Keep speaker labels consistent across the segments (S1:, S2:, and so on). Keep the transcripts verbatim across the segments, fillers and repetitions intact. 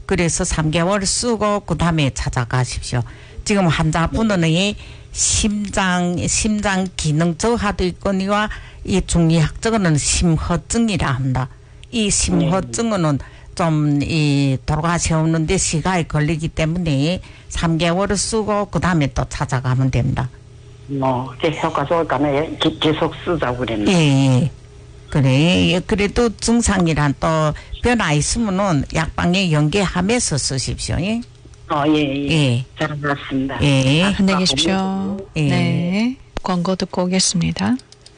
S1: 그래서 삼 개월 쓰고 그 다음에 찾아가십시오. 지금 환자분은 이 심장 심장 기능 저하도 있거니와 이 중이학적으로는 심허증이라 합니다. 이 심허증은 좀 이 돌아가시는데 시간이 걸리기 때문에 삼 개월을 쓰고 그 다음에 또 찾아가면 됩니다.
S2: 뭐, 제 효과 좋을까요? 계속 쓰자고 그랬네.
S1: 예, 그래. 그래도 증상이란 또 변화 있으면은 약방에 연계하면서 쓰십시오. 예.
S2: 어, 예, 예.
S1: 예.
S2: 잘 알았습니다.
S1: 예.
S3: 안녕히 계십시오.
S1: 예.
S3: 네. 광고 듣고 오겠습니다.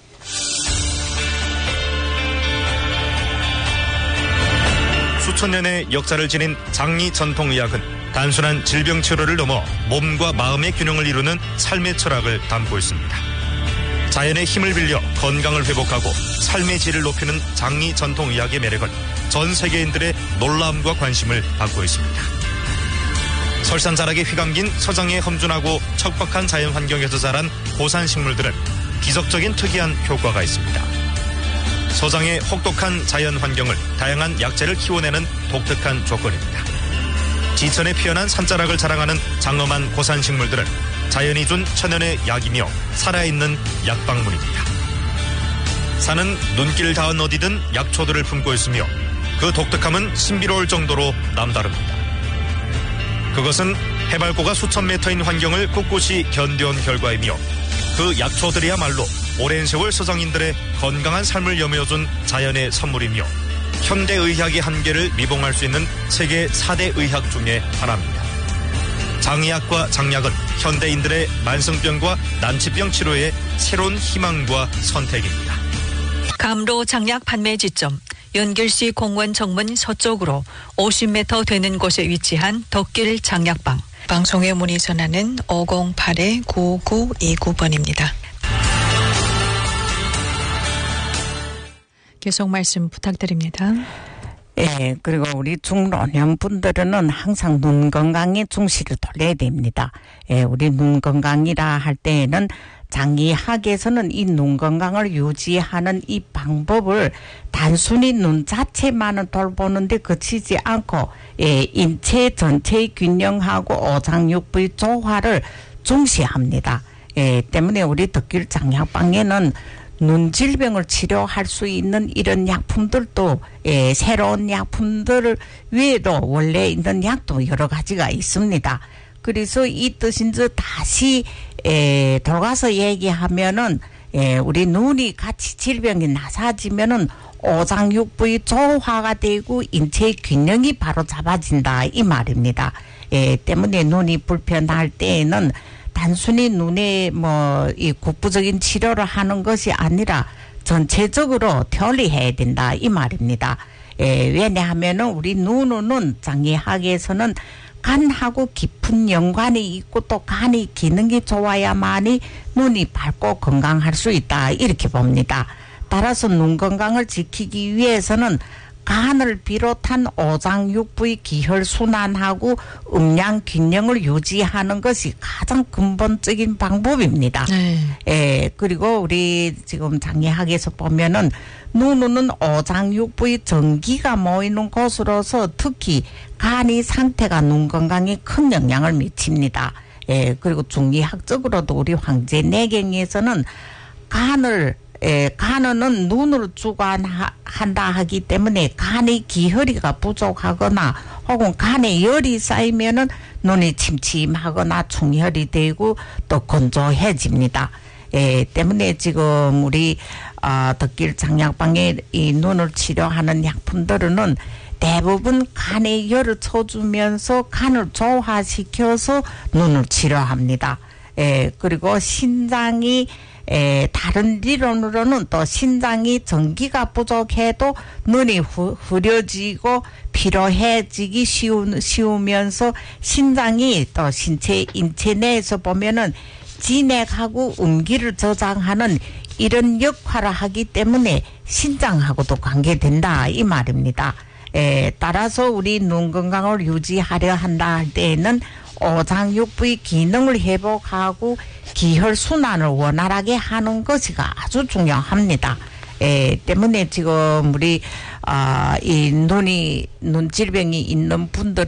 S4: 수천 년의 역사를 지닌 장리 전통의학은 단순한 질병 치료를 넘어 몸과 마음의 균형을 이루는 삶의 철학을 담고 있습니다. 자연의 힘을 빌려 건강을 회복하고 삶의 질을 높이는 장리 전통의학의 매력은 전 세계인들의 놀라움과 관심을 받고 있습니다. 설산자락에 휘감긴 서장의 험준하고 척박한 자연 환경에서 자란 고산 식물들은 기적적인 특이한 효과가 있습니다. 서장의 혹독한 자연 환경을 다양한 약재를 키워내는 독특한 조건입니다. 지천에 피어난 산자락을 자랑하는 장엄한 고산 식물들은 자연이 준 천연의 약이며 살아있는 약방문입니다. 산은 눈길 닿은 어디든 약초들을 품고 있으며 그 독특함은 신비로울 정도로 남다릅니다. 그것은 해발고가 수천 미터인 환경을 꿋꿋이 견뎌온 결과이며 그 약초들이야말로 오랜 세월 서장인들의 건강한 삶을 여며준 자연의 선물이며 현대의학의 한계를 미봉할 수 있는 세계 사 대 의학 중에 하나입니다. 장의학과 장약은 현대인들의 만성병과 난치병 치료의 새로운 희망과 선택입니다.
S5: 감로 장약 판매 지점 연길시 공원 정문 서쪽으로 오십 미터 되는 곳에 위치한 덕길 장약방.
S3: 방송에 문의 전화는 오공팔 구구이구 번입니다. 계속 말씀 부탁드립니다.
S1: 예, 그리고 우리 중노년 분들은 항상 눈 건강에 중시를 돌려야 됩니다. 예, 우리 눈 건강이라 할 때에는 장의학에서는 이 눈 건강을 유지하는 이 방법을 단순히 눈 자체만을 돌보는데 그치지 않고, 예, 인체 전체의 균형하고 오장육부의 조화를 중시합니다. 예, 때문에 우리 덕길 장약방에는 눈 질병을 치료할 수 있는 이런 약품들도, 예, 새로운 약품들 외에도 원래 있는 약도 여러 가지가 있습니다. 그래서 이 뜻인즉 다시 에, 돌아가서 얘기하면은, 예, 우리 눈이 같이 질병이 나사지면은 오장육부의 조화가 되고 인체의 균형이 바로 잡아진다 이 말입니다. 예, 때문에 눈이 불편할 때에는 단순히 눈에 뭐 이 국부적인 치료를 하는 것이 아니라 전체적으로调理해야 된다 이 말입니다. 예, 왜냐하면은 우리 눈은 장의학에서는 간하고 깊은 연관이 있고 또 간이 기능이 좋아야만이 눈이 밝고 건강할 수 있다 이렇게 봅니다. 따라서 눈 건강을 지키기 위해서는 간을 비롯한 오장육부의 기혈순환하고 음양 균형을 유지하는 것이 가장 근본적인 방법입니다.
S3: 네.
S1: 예, 그리고 우리 지금 장의학에서 보면은 눈은 오장육부의 전기가 모이는 곳으로서 특히 간의 상태가 눈 건강에 큰 영향을 미칩니다. 예, 그리고 중의학적으로도 우리 황제내경에서는 간을 예, 간은 눈으로 주관한다 하기 때문에 간의 기혈이가 부족하거나 혹은 간에 열이 쌓이면은 눈이 침침하거나 충혈이 되고 또 건조해집니다. 예, 때문에 지금 우리 어, 덕길 장약방에 이 눈을 치료하는 약품들은 대부분 간에 열을 쳐주면서 간을 조화시켜서 눈을 치료합니다. 예, 그리고 신장이 에, 다른理論으로는 또 신장이 전기가 부족해도 눈이 후, 흐려지고 피로해지기 쉬우, 쉬우면서 신장이 또 신체, 인체 내에서 보면은 진액하고 음기를 저장하는 이런 역할을 하기 때문에 신장하고도 관계된다 이 말입니다. 에, 따라서 우리 눈 건강을 유지하려 한다 할 때에는 오장육부의 기능을 회복하고 기혈순환을 원활하게 하는 것이가 아주 중요합니다. 에, 때문에 지금 우리 아, 이 눈이 눈 질병이 있는 분들